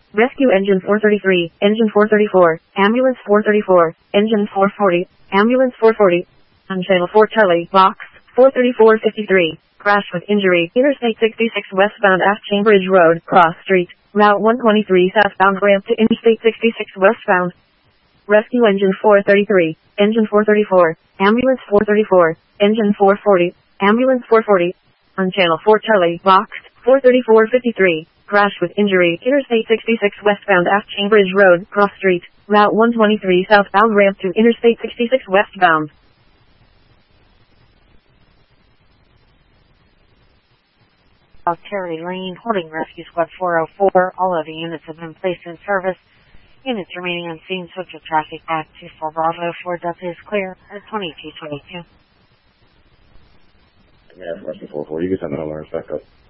Rescue Engine 433, Engine 434, Ambulance 434, Engine 440, Ambulance 440, on Channel 4 Tele, Box 43453, crash with injury, Interstate 66 westbound Aft Chambridge Road, Cross Street, Route 123 southbound ramp to Interstate 66 westbound. Rescue Engine 433, Engine 434, Ambulance 434, Engine 440, Ambulance 440, on Channel 4 Tele, Box 43453. Crash with injury, Interstate 66 westbound Aft Chambridge Road, Cross Street, Route 123 southbound ramp to Interstate 66 westbound. South Terry Lane, holding Rescue Squad 404. All of the units have been placed in service. Units remaining on scene, switch of traffic back to 4 Bravo. 4 Delta is clear at 2222. Yeah, Rescue 404, you can send the alarms back up.